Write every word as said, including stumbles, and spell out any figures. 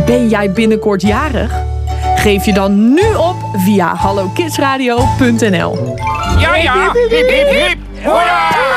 Ben jij binnenkort jarig? Geef je dan nu op via hallo kids radio punt n l. Ja, ja. Hip, hip, hip. Hoera!